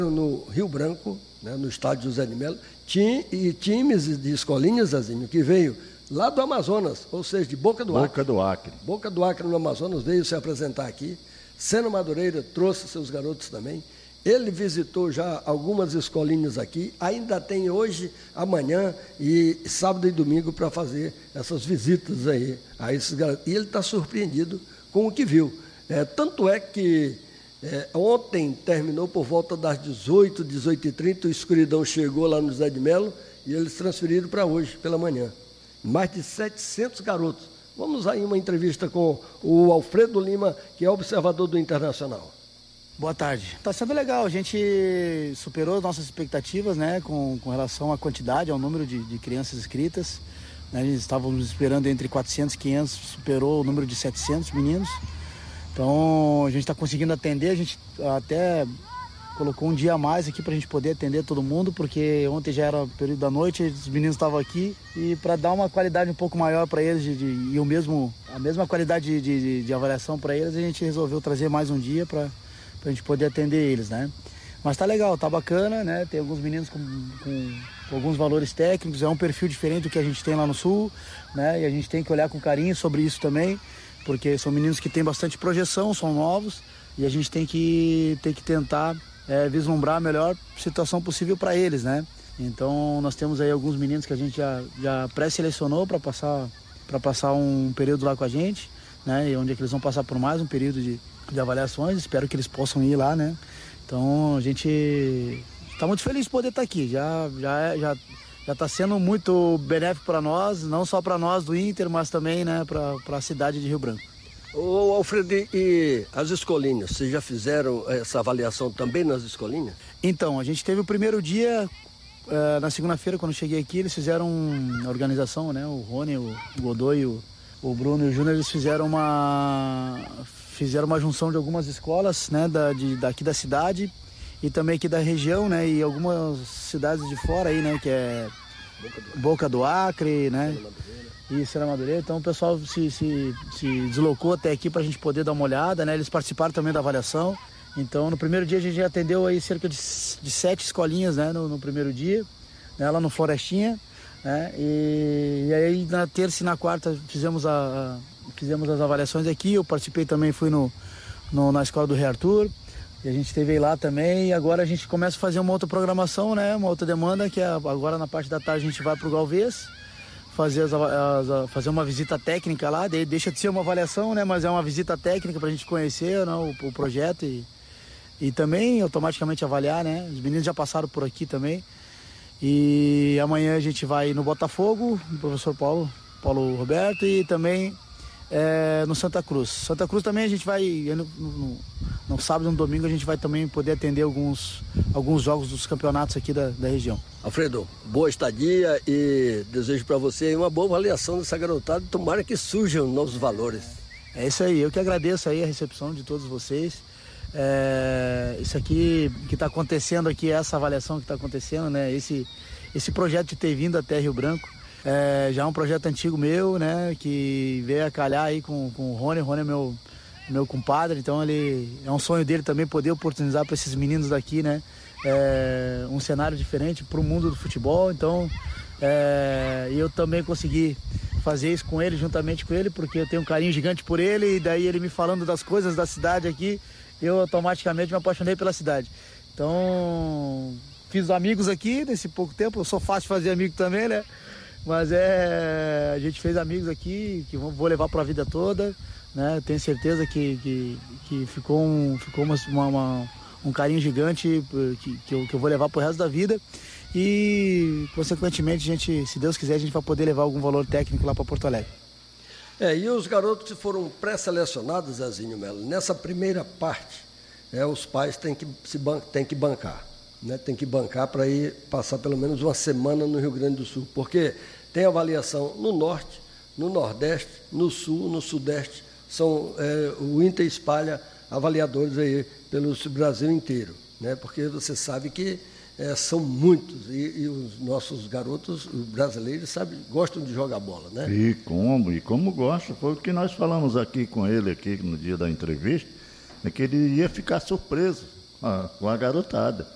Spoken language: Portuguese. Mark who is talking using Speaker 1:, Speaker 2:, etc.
Speaker 1: No Rio Branco, né, no estádio José de Melo, times de escolinhas, Zezinho, que veio lá do Amazonas, ou seja, de Boca do Acre. Boca do Acre, no Amazonas, veio se apresentar aqui. Seno Madureira trouxe seus garotos também. Ele visitou já algumas escolinhas aqui, ainda tem hoje, amanhã e sábado e domingo para fazer essas visitas aí a esses garotos. E ele está surpreendido com o que viu. Tanto é que ontem terminou por volta das 18, 18h30, o escuridão chegou lá no José de Melo e eles transferiram para hoje, pela manhã. Mais de 700 garotos. Vamos aí uma entrevista com o Alfredo Lima, que é observador do Internacional.
Speaker 2: Boa tarde. Está sendo legal, a gente superou as nossas expectativas, né, com relação à quantidade, ao número de crianças inscritas. Né, estávamos esperando entre 400 e 500, superou o número de 700 meninos. Então a gente está conseguindo atender, a gente até colocou um dia a mais aqui para a gente poder atender todo mundo, porque ontem já era o período da noite, os meninos estavam aqui e para dar uma qualidade um pouco maior para eles e a mesma qualidade de avaliação para eles, a gente resolveu trazer mais um dia para a gente poder atender eles, né? Mas tá legal, tá bacana, né? Tem alguns meninos com alguns valores técnicos, é um perfil diferente do que a gente tem lá no Sul, né? E a gente tem que olhar com carinho sobre isso também, porque são meninos que têm bastante projeção, são novos e a gente tem que tentar vislumbrar a melhor situação possível para eles, né? Então nós temos aí alguns meninos que a gente já pré-selecionou para passar um período lá com a gente, né? E onde é que eles vão passar por mais um período de avaliações, espero que eles possam ir lá, né? Então a gente está muito feliz de poder estar aqui, já está sendo muito benéfico para nós, não só para nós do Inter, mas também, né, para a cidade de Rio Branco.
Speaker 1: Ô Alfredo, e as escolinhas, vocês já fizeram essa avaliação também nas escolinhas?
Speaker 2: Então, a gente teve o primeiro dia, na segunda-feira, quando eu cheguei aqui, eles fizeram a organização, né? O Rony, o Godoy, o Bruno e o Júnior, eles fizeram uma junção de algumas escolas, né, daqui da cidade e também aqui da região, né, e algumas cidades de fora aí, né, que é Boca do Acre, né, e Seno Madureira. Então o pessoal se deslocou até aqui para a gente poder dar uma olhada, né, eles participaram também da avaliação. Então no primeiro dia a gente atendeu aí cerca de 7 escolinhas, né, no primeiro dia, né, lá no Florestinha, né, e aí na terça e na quarta fizemos as avaliações aqui. Eu participei também, fui na escola do Rei Arthur, e a gente esteve aí lá também, e agora a gente começa a fazer uma outra programação, né, uma outra demanda, que é agora na parte da tarde a gente vai para o Galvez, fazer uma visita técnica lá, deixa de ser uma avaliação, né, mas é uma visita técnica para a gente conhecer, né, o projeto e também automaticamente avaliar, né, os meninos já passaram por aqui também, e amanhã a gente vai no Botafogo, o professor Paulo Roberto, e também no Santa Cruz. Santa Cruz também a gente vai, no sábado e no domingo, a gente vai também poder atender alguns jogos dos campeonatos aqui da região.
Speaker 1: Alfredo, boa estadia e desejo para você uma boa avaliação dessa garotada. Tomara que surjam novos valores.
Speaker 2: É isso aí, eu que agradeço aí a recepção de todos vocês. Isso aqui que está acontecendo aqui, essa avaliação que está acontecendo, né? Esse projeto de ter vindo até Rio Branco, já é um projeto antigo meu, né, que veio a calhar aí com o Rony. O Rony é meu compadre, então ele é um sonho dele também poder oportunizar para esses meninos daqui, né, um cenário diferente para o mundo do futebol. Então eu também consegui fazer isso com ele, juntamente com ele, porque eu tenho um carinho gigante por ele, e daí ele me falando das coisas da cidade aqui, eu automaticamente me apaixonei pela cidade. Então fiz amigos aqui nesse pouco tempo, eu sou fácil de fazer amigo também, né? Mas a gente fez amigos aqui que vou levar para a vida toda, né? Tenho certeza que ficou um carinho gigante que eu vou levar pro resto da vida. E, consequentemente, se Deus quiser, a gente vai poder levar algum valor técnico lá para Porto Alegre.
Speaker 1: E os garotos que foram pré-selecionados, Zezinho Melo, nessa primeira parte, os pais têm que bancar. Né, tem que bancar para ir passar pelo menos uma semana no Rio Grande do Sul, porque tem avaliação no Norte, no Nordeste, no Sul, no Sudeste. O Inter espalha avaliadores aí pelo Brasil inteiro, né, porque você sabe que são muitos e os nossos garotos brasileiros gostam de jogar bola, né?
Speaker 3: E como gosta, foi o que nós falamos aqui com ele aqui no dia da entrevista, que ele ia ficar surpreso com a garotada.